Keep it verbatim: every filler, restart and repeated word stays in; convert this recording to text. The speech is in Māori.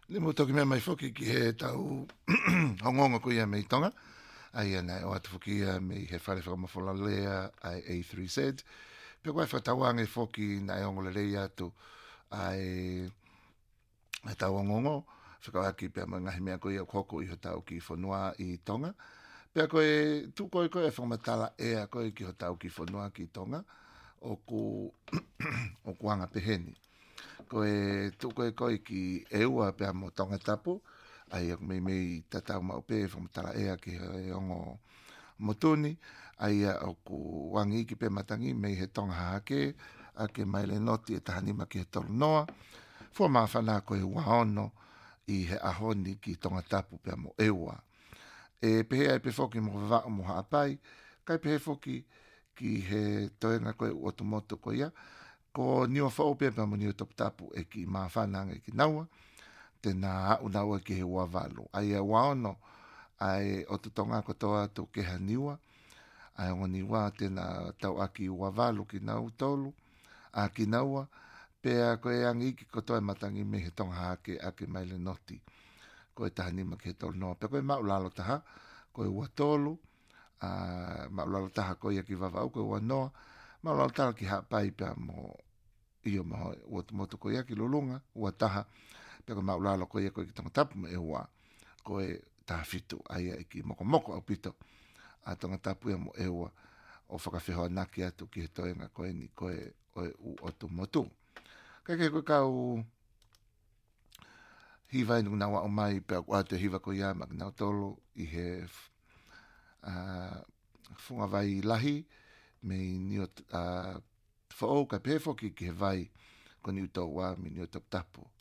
Le mo toki mea mai foki ki he tau hongonga ko ia mei tonga. Ai ana o atu foki ia mei he whare whakamafola lea ai A three Z. Pe koe whatawange foki na e ongo le rei atu ai e tau hongongo. Whakawaki pia ma ngahi mea ko ia koko i ho tau ki whanua i tonga. Pea koe tu koe koe e whakamatala ea koe ki ho tau ki whanua ki tonga. O ku o kuanga peheni. Koe tu koe koe ki e ua pea mo tonga tapu. Ai ak mei mei tatau ma upe whamatala ea ki he ongo motuni. Ai au ku wangi ki pe matangi mei he tonga hake. A ke mai le noti e tahanima ki he tolu noa. Fua maa whana koe wahono i he ahoni ki tonga tapu pea mo e ua. E pehe ai pe foki mo vavao mo haapai. Kai pehe foki ki he toenga koe uotomoto koe ia. Ko niwa whaopea pa mo niwa tapu e ki maa whananga e ki naua. Tēnā au naua ki he ua walu. Ai e waono ai o te tonga kotoa tu ke ha niwa. Ai o niwa tēnā tau aki ua walu ki nau tolu. A ki naua. Pea koe angi ki kotoa matangi me he tonga hake ake mai le noti. Koe tahanima ki he tolu noa. Pea koe maulalo taha. Koe ua tolu. Uh, maulalo taha koe ia ki vavau koe ua noa. Maulalo taha ki hapai pea mo iyo maho ua tumoto koe ia ki lulunga. Ua taha. Pea koe maulalo koe ia koe ki tonga tapu me e ua. Koe taha fitu. Aia e ki moko moko au pito. A tonga tapu ia mo e ua. O whakawhihoa naki atu ki he toenga koe ni koe oe u o tumotu. Kai kei koe kau hiva inu na wa o mai pea kua te hiva ko ia mak nau tolo i he uh, funga vai lahi me ni o uh, whao ka pefo ki ki he vai ko ni utau wa mi ni o tapu.